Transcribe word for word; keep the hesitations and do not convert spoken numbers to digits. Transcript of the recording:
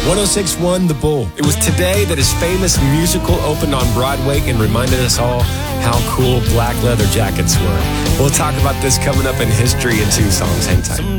one oh six point one The Bull. It was today that his famous musical opened on Broadway and reminded us all how cool black leather jackets were. We'll talk about this coming up in history in two songs. Hang tight.